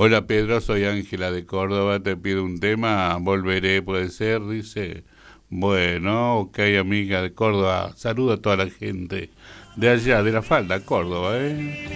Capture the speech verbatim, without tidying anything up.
Hola Pedro, soy Ángela de Córdoba, te pido un tema, volveré, puede ser, dice. Bueno, ok, amiga de Córdoba, saluda a toda la gente de allá, de la falda, Córdoba, ¿eh?